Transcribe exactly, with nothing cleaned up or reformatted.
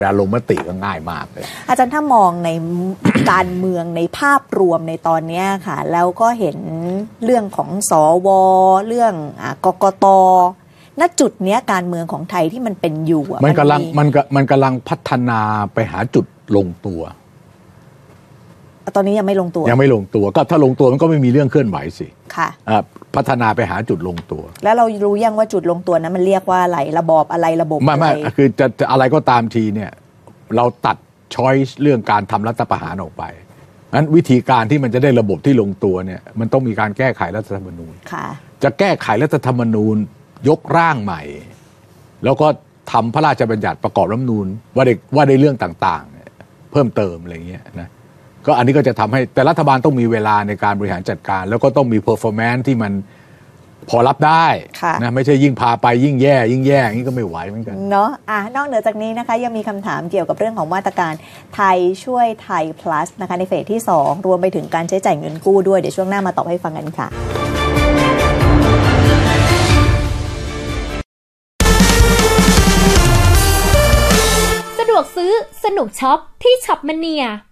การลงมติก็ง่ายมากเลยอาจารย์ถ้ามองใน การเมืองในภาพรวมในตอนนี้ค่ะแล้วก็เห็นเรื่องของสวเรื่องกกต.ณจุดนี้การเมืองของไทยที่มันเป็นอยู่มันกำลังมันมันกำลังพัฒนาไปหาจุดลงตัวตอนนี้ยังไม่ลงตัวยังไม่ลงตัวก็ถ้าลงตัวมันก็ไม่มีเรื่องเคลื่อนไหวสิค่ะพัฒนาไปหาจุดลงตัวแล้วเรารู้ยังว่าจุดลงตัวนั้นมันเรียกว่าอะไรระบอบอะไรระบบไม่ไม่คือจะจะอะไรก็ตามทีเนี่ยเราตัดช้อยส์เรื่องการทำรัฐประหารออกไปงั้นวิธีการที่มันจะได้ระบบที่ลงตัวเนี่ยมันต้องมีการแก้ไขรัฐธรรมนูญจะแก้ไขรัฐธรรมนูญยกร่างใหม่แล้วก็ทำพระราชบัญญัติประกอบรัฐธรรมนูญว่าได้ว่าได้เรื่องต่างๆเพิ่มเติมอะไรเงี้ยนะก็อันนี้ก็จะทำให้แต่รัฐบาลต้องมีเวลาในการบริหารจัดการแล้วก็ต้องมี performance ที่มันพอรับได้นะไม่ใช่ยิ่งพาไปยิ่งแย่ยิ่งแย่อย่างนี้ก็ไม่ไหวเหมือนกันเนาะอ่ะนอกเหนือจากนี้นะคะยังมีคำถามเกี่ยวกับเรื่องของมาตรการไทยช่วยไทย plus นะคะในเฟสที่สองรวมไปถึงการใช้จ่ายเงินกู้ด้วยเดี๋ยวช่วงหน้ามาตอบให้ฟังกันค่ะสะดวกซื้อสนุกช็อปที่ช็อปมะเนีย